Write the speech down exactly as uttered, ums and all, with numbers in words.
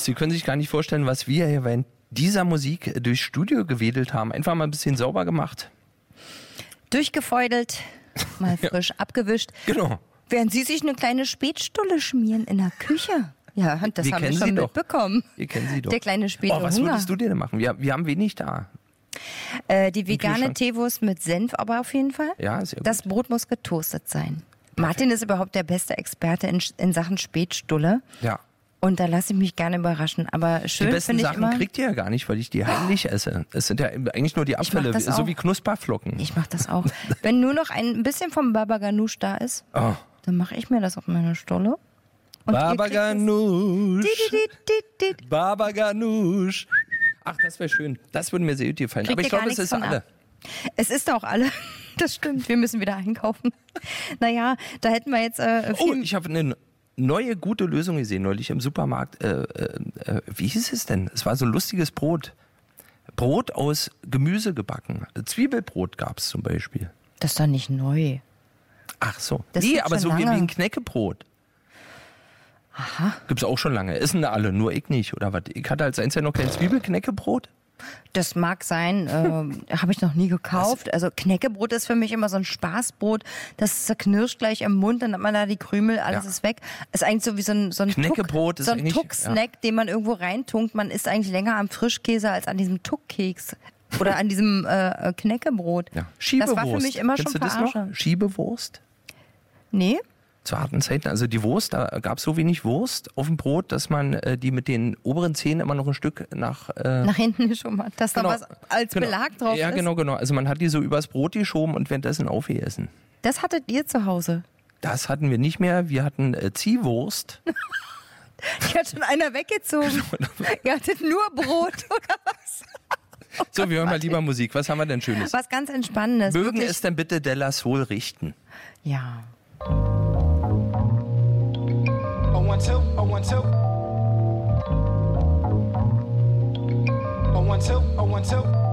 Sie können sich gar nicht vorstellen, was wir hier während dieser Musik durchs Studio gewedelt haben. Einfach mal ein bisschen sauber gemacht. Durchgefeudelt, mal frisch ja. abgewischt. Genau. Während Sie sich eine kleine Spätstulle schmieren in der Küche. Ja, das wir haben wir Sie schon doch. mitbekommen. Wir kennen Sie doch. Der kleine Späte Oh, was Hunger. würdest du denn machen? Wir, wir haben wenig da. Äh, die vegane Teewurst mit Senf aber auf jeden Fall. Ja, sehr gut. Das Brot muss getoastet sein. Perfekt. Martin ist überhaupt der beste Experte in, in Sachen Spätstulle. Ja. Und da lasse ich mich gerne überraschen. Aber schön Die besten finde ich Sachen immer, kriegt ihr ja gar nicht, weil ich die heimlich esse. Es sind ja eigentlich nur die Abfälle, das so auch. wie Knusperflocken. Ich mache das auch. Wenn nur noch ein bisschen vom Baba Ganoush da ist, oh. dann mache ich mir das auf meine Stulle. Und Baba Ganoush. Dit, Baba Ganoush. Ach, das wäre schön. Das würde mir sehr gut gefallen. Kriegt Aber ich glaube, es ist alle. Ab. Es ist auch alle. Das stimmt. Wir müssen wieder einkaufen. Naja, da hätten wir jetzt äh, viel... Oh, ich habe eine neue, gute Lösung gesehen neulich im Supermarkt. Äh, äh, wie hieß es denn? Es war so ein lustiges Brot. Brot aus Gemüse gebacken. Zwiebelbrot gab es zum Beispiel. Das ist doch nicht neu. Ach so. Das Nee, gibt's aber schon so wie, wie lange. ein Knäckebrot. Aha. Gibt's auch schon lange. Essen alle, nur ich nicht, oder was? Ich hatte als einziger noch kein Zwiebelknäckebrot. Das mag sein, äh, habe ich noch nie gekauft. Was? Also Knäckebrot ist für mich immer so ein Spaßbrot. Das zerknirscht gleich im Mund, dann hat man da die Krümel, alles Ja. ist weg. Ist eigentlich so wie so ein, so ein Knäckebrot Tuck, ist so ein eigentlich- Tuck-Snack, ja. den man irgendwo reintunkt. Man isst eigentlich länger am Frischkäse als an diesem Tuckkeks. Oder an diesem äh, Knäckebrot. Ja. Schiebewurst. Das war für mich immer Kennst schon du das noch? Verarsche. Schiebewurst? Nee? Zu harten Zeiten. Also die Wurst, da gab es so wenig Wurst auf dem Brot, dass man äh, die mit den oberen Zähnen immer noch ein Stück nach... Äh, Nach hinten geschoben, dass genau, da was als genau. Belag drauf Ja, ist. genau, genau. Also man hat die so übers Brot geschoben und währenddessen aufgegessen. Das hattet ihr zu Hause. Das hatten wir nicht mehr. Wir hatten äh, Ziehwurst. Die hat schon einer weggezogen. Ihr hattet nur Brot oder was? So, wir hören mal lieber Musik. Was haben wir denn Schönes? Was ganz Entspannendes. Mögen wirklich. es denn bitte Della Soul richten? Ja. Oh, one, two, oh, one, two. Oh, one, two, oh, one, two.